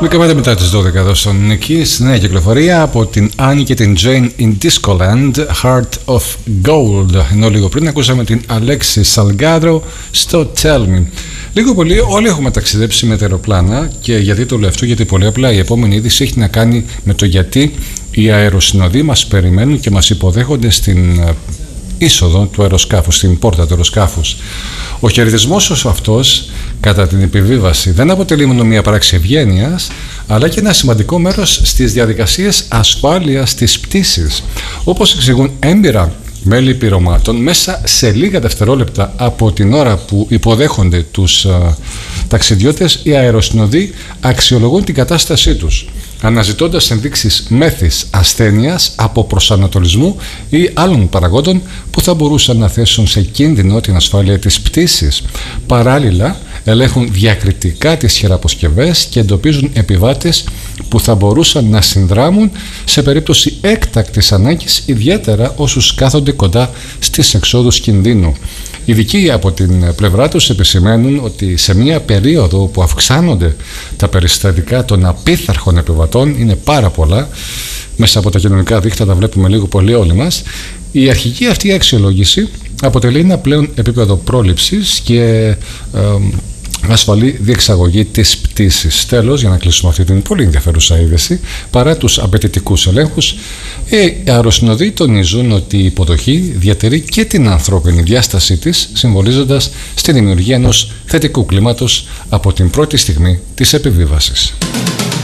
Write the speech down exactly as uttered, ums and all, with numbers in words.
δεκαπέντε μετά τις δώδεκα εδώ στον Νικής, νέα κυκλοφορία από την Annie και την Jane in Discoland, Heart of Gold. Ενώ λίγο πριν ακούσαμε την Alexis Salgado στο Tell Me. Λίγο πολύ όλοι έχουμε ταξιδέψει με τα αεροπλάνα. Και γιατί το λέω αυτό? Γιατί πολύ απλά η επόμενη είδηση έχει να κάνει με το γιατί οι αεροσυνοδοί μας περιμένουν και μας υποδέχονται στην είσοδο του αεροσκάφους, στην πόρτα του αεροσκάφους. Ο χαιρετισμός αυτός κατά την επιβίβαση δεν αποτελεί μόνο μια πράξη ευγένειας, αλλά και ένα σημαντικό μέρος στις διαδικασίες ασφάλειας της πτήσης. Όπως εξηγούν έμπειρα μέλη πειρωμάτων, μέσα σε λίγα δευτερόλεπτα από την ώρα που υποδέχονται τους α, ταξιδιώτες, οι αεροσυνοδοί αξιολογούν την κατάστασή τους, αναζητώντας ενδείξεις μέθης ασθένειας, από προσανατολισμού ή άλλων παραγόντων που θα μπορούσαν να θέσουν σε κίνδυνο την ασφάλεια της πτήσης. Παράλληλα, ελέγχουν διακριτικά τις χειραποσκευές και εντοπίζουν επιβάτες που θα μπορούσαν να συνδράμουν σε περίπτωση έκτακτης ανάγκης, ιδιαίτερα όσους κάθονται κοντά στις εξόδους κινδύνου. Οι ειδικοί από την πλευρά τους επισημαίνουν ότι σε μια περίοδο που αυξάνονται τα περιστατικά των απίθαρχων επιβατών, είναι πάρα πολλά, μέσα από τα κοινωνικά δίκτυα τα βλέπουμε λίγο πολύ όλοι μας, η αρχική αυτή αξιολόγηση αποτελεί ένα πλέον επίπεδο πρόληψης και ε, ασφαλή διεξαγωγή της πτήσης. Τέλος, για να κλείσουμε αυτή την πολύ ενδιαφέρουσα είδηση, παρά τους απαιτητικούς ελέγχους, οι αεροσυνοδοί τονίζουν ότι η υποδοχή διατηρεί και την ανθρώπινη διάστασή της, συμβολίζοντας στη δημιουργία ενός θετικού κλίματος από την πρώτη στιγμή της επιβίβασης.